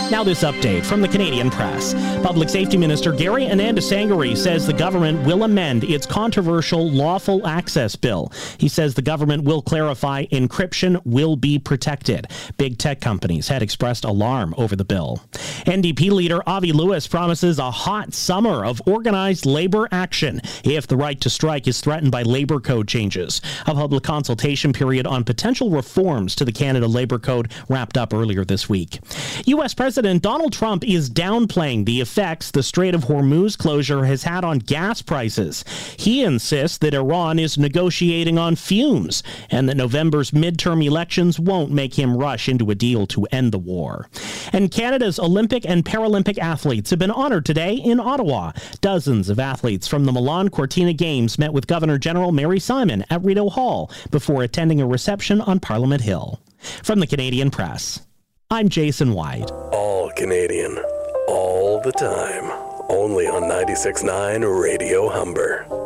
Now this update from the Canadian Press. Public Safety Minister Gary Anandasangari says the government will amend its controversial lawful access bill. He says the government will clarify encryption will be protected. Big tech companies had expressed alarm over the bill. NDP leader Avi Lewis promises a hot summer of organized labor action if the right to strike is threatened by labor code changes. A public consultation period on potential reforms to the Canada Labor Code wrapped up earlier this week. U.S. President Donald Trump is downplaying the effects the Strait of Hormuz closure has had on gas prices. He insists that Iran is negotiating on fumes and that November's midterm elections won't make him rush into a deal to end the war. And Canada's Olympic and Paralympic athletes have been honored today in Ottawa. Dozens of athletes from the Milan Cortina Games met with Governor General Mary Simon at Rideau Hall before attending a reception on Parliament Hill. From the Canadian Press, I'm Jason White. All Canadian, all the time. Only on 96.9 Radio Humber.